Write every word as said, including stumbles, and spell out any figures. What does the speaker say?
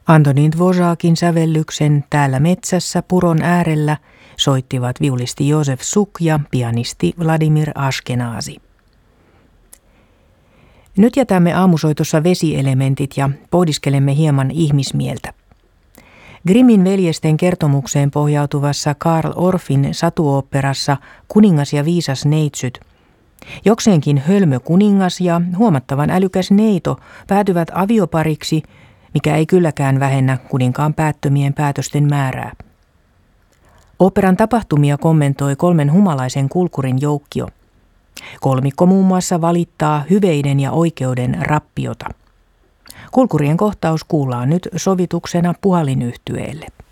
Antonin Dvořákin sävellyksen Täällä metsässä puron äärellä soittivat viulisti Josef Suk ja pianisti Vladimir Ashkenazi. Nyt jätämme aamusoitossa vesielementit ja pohdiskelemme hieman ihmismieltä. Grimmin veljesten kertomukseen pohjautuvassa Karl Orffin satuoopperassa Kuningas ja viisas neitsyt jokseenkin hölmö kuningas ja huomattavan älykäs neito päätyvät aviopariksi, mikä ei kylläkään vähennä kuninkaan päättömien päätösten määrää. Oopperan tapahtumia kommentoi kolmen humalaisen kulkurin joukkio. Kolmikko muun muassa valittaa hyveiden ja oikeuden rappiota. Kulkurien kohtaus kuullaan nyt sovituksena puhalinyhtyeelle.